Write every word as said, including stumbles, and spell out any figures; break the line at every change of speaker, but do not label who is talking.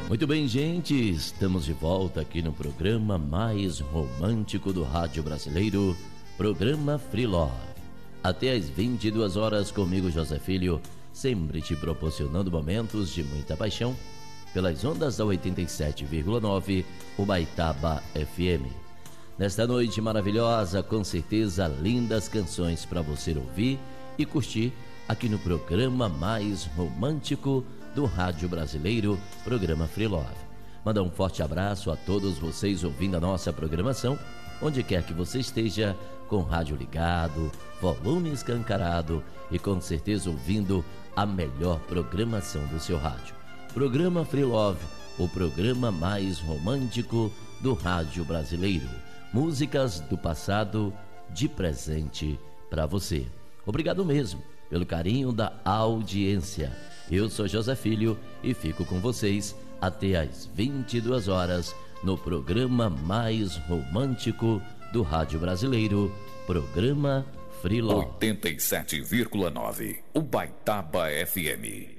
Muito bem, gente, estamos de volta aqui no programa mais romântico do rádio brasileiro, programa Free Love. Até às vinte e duas horas comigo, José Filho, sempre te proporcionando momentos de muita paixão pelas ondas da oitenta e sete vírgula nove, Ubaitaba F M. Nesta noite maravilhosa, com certeza lindas canções para você ouvir e curtir aqui no programa mais romântico do rádio brasileiro, programa Free Love. Mandar um forte abraço a todos vocês ouvindo a nossa programação, onde quer que você esteja, com o rádio ligado, volume escancarado e com certeza ouvindo a melhor programação do seu rádio. Programa Free Love, o programa mais romântico do rádio brasileiro. Músicas do passado de presente para você. Obrigado mesmo pelo carinho da audiência. Eu sou José Filho e fico com vocês até às vinte e duas horas no programa mais romântico do rádio brasileiro, programa Free Love.
oitenta e sete vírgula nove, Ubaitaba F M.